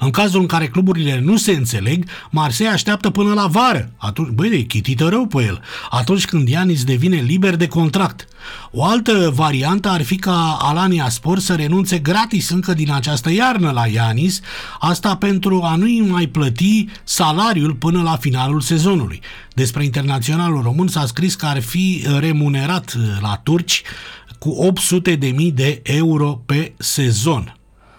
În cazul în care cluburile nu se înțeleg, Marseille așteaptă până la vară. Atunci, băi, de chitită rău pe el. Atunci când Ianis devine liber de contract. O altă variantă ar fi ca Alanyaspor să renunțe gratis încă din această iarnă la Ianis, asta pentru a nu-i mai plăti salariul până la finalul sezonului. Despre internaționalul român s-a scris că ar fi remunerat la turci cu 800.000 de euro pe sezon.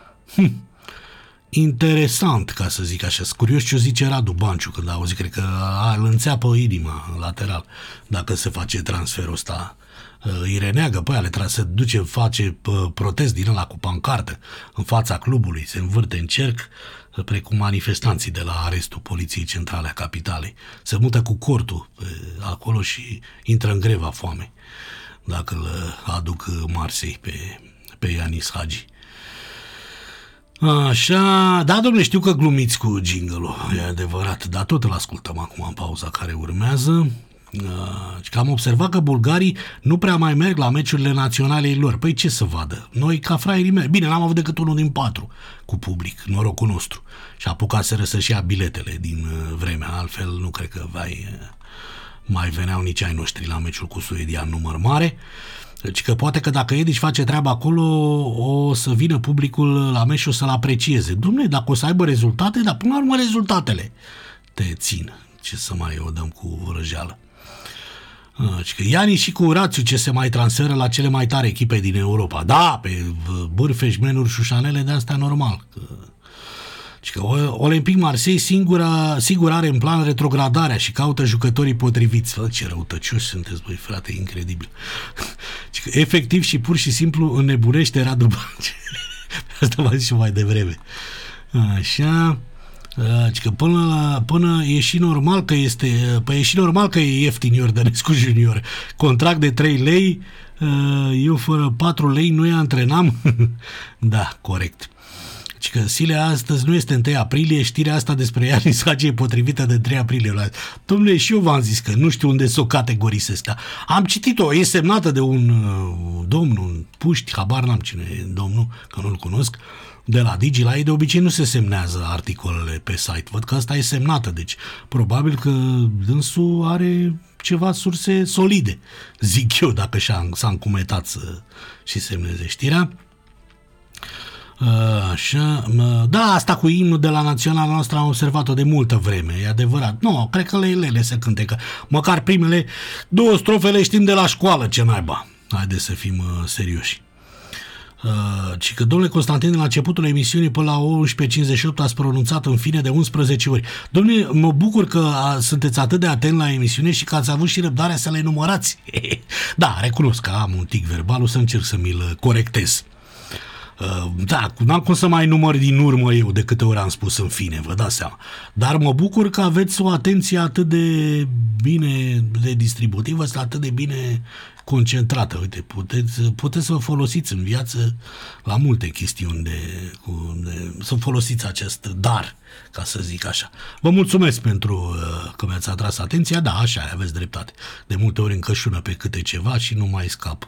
Interesant, ca să zic așa. Curios ce o zice Radu Banciu când a auzit, cred că îl înțeapă inima lateral dacă se face transferul ăsta. Îi reneagă pe aia, se duce, face protest din ăla cu pancartă în fața clubului, se învârte în cerc, precum manifestanții de la arestul Poliției Centrale a Capitalei. Se mută cu cortul acolo și intră în greva foame dacă îl aduc Marseille pe Ianis Hagi. Așa, da, domnule, știu că glumiți cu jingle-ul, e adevărat, dar tot îl ascultăm acum în pauza care urmează. Că am observat că bulgarii nu prea mai merg la meciurile naționale lor. Păi ce să vadă? Noi ca fraierii mei. Bine, n-am avut decât 1 din 4 cu public, norocul nostru. Și apucaseră să-și ia biletele din vremea. Altfel nu cred că mai veneau nici ai noștri la meciul cu Suedia în număr mare. Deci că poate că dacă Edici face treaba acolo, o să vină publicul la meci și o să-l aprecieze. Dom'le, dacă o să aibă rezultate, dar până la urmă rezultatele te țin. Ce să mai o dăm cu răjeală. Că Ianis și cu Rațiu ce se mai transferă la cele mai tare echipe din Europa. Da, pe bârfe, șmenuri, șușanele, de asta normal. Că Olympique Marseille sigur are în plan retrogradarea și caută jucătorii potriviți. Ce răutăcioși sunteți, băi, frate, incredibil. Că efectiv și pur și simplu înnebunește Radu Banciu. Asta v-am zis și mai devreme. Așa. Că până e și normal că e și normal că e ieftin Iordănescu Junior. Contract de 3 lei, eu fără 4 lei nu-i antrenam. Da, corect. Că zilea astăzi nu este 1 aprilie, știrea asta despre Ianis Hagi e potrivită de 3 aprilie. Dom'le, și eu v-am zis că nu știu unde să o categorisesc. Am citit-o, e semnată de un domn, un Puști, habar n-am cine e domnul, că nu-l cunosc, de la Digi. La ei de obicei nu se semnează articolele pe site. Văd că asta e semnată, deci probabil că dânsul are ceva surse solide, zic eu, dacă s-a încumetat să și semneze știrea. Așa, da, asta cu imnul de la naționala noastră am observat-o de multă vreme, e adevărat. Nu, cred că le se cântecă. Măcar primele 2 strofe le știm de la școală, ce naiba. Haideți să fim serioși. Și că, domnule Constantin, de la începutul emisiunii până la 11:58 ați pronunțat în fine de 11 ori. Domnule, mă bucur că sunteți atât de atent la emisiune și că ați avut și răbdarea să le numărați. Da, recunosc că am un tic verbal, o să încerc să mi-l corectez. Da, n-am cum să mai număr din urmă eu de câte ori am spus în fine, vă dați seama. Dar mă bucur că aveți o atenție atât de bine de distributivă, atât de bine concentrată. Uite, puteți să vă folosiți în viață la multe chestiuni să folosiți acest dar, ca să zic așa. Vă mulțumesc pentru că mi-ați atras atenția. Da, așa, aveți dreptate. De multe ori încășună pe câte ceva și nu mai scap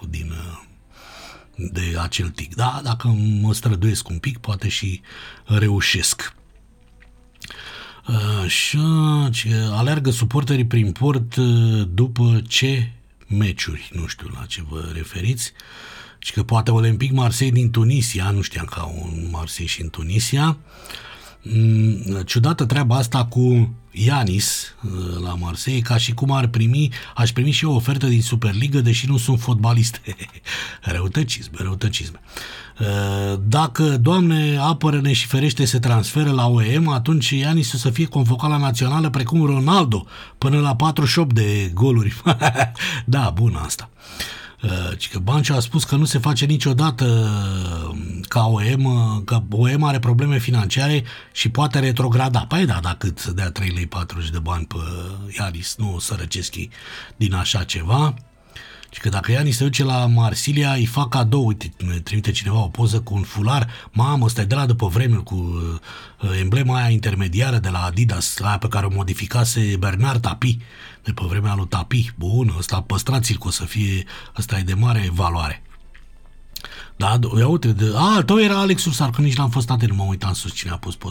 de acel tic. Da, dacă mă străduiesc un pic, poate și reușesc. Așa, alergă suporterii prin port după ce meciuri? Nu știu la ce vă referiți. Și că poate Olympique Marseille din Tunisia, nu știam că au un Marseille și în Tunisia. Ciudată treaba asta cu Ianis la Marseille, ca și cum aș primi și eu o ofertă din Superligă, deși nu sunt fotbalist. Răutăcisme. Dacă, Doamne, apără-ne și ferește, se transferă la OEM, atunci Ianis o să fie convocat la națională precum Ronaldo, până la 48 de goluri. Da, bună asta. Că Banciu a spus că nu se face niciodată ca OEM, că OEM are probleme financiare și poate retrograda. Păi da, dacă să dea 3 lei 40 de bani pe Ianis, nu sărăcesc ei din așa ceva. Și că dacă Ianis se duce la Marsilia, îi fac cadou. Uite, ne trimite cineva o poză cu un fular. Mamă, ăsta e de la după vremuri, cu emblema aia intermediară de la Adidas, aia pe care o modificase Bernard Tapie, de pe vremea lui Tapie. Bun, ăsta păstrați-l, că o să fie, ăsta e de mare valoare. Da, ia uite, al tău era Alex Ursar, că nici n-am fost atent, nu mă uitam sus cine a pus